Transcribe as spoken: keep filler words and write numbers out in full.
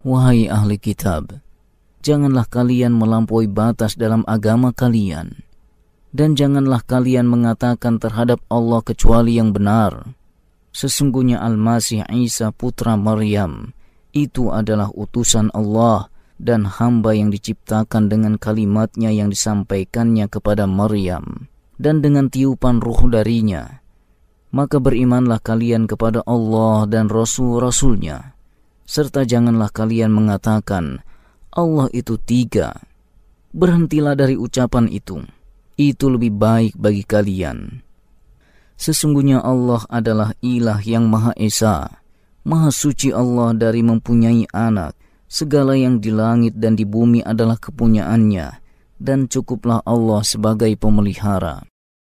Wahai ahli kitab, janganlah kalian melampaui batas dalam agama kalian, dan janganlah kalian mengatakan terhadap Allah kecuali yang benar. Sesungguhnya Al-Masih Isa putra Maryam itu adalah utusan Allah dan hamba yang diciptakan dengan kalimatnya yang disampaikannya kepada Maryam dan dengan tiupan ruh darinya. Maka berimanlah kalian kepada Allah dan Rasul-Rasulnya, serta janganlah kalian mengatakan Allah itu tiga. Berhentilah dari ucapan itu. Itu lebih baik bagi kalian. Sesungguhnya Allah adalah ilah yang Maha Esa. Maha suci Allah dari mempunyai anak. Segala yang di langit dan di bumi adalah kepunyaannya, dan cukuplah Allah sebagai pemelihara.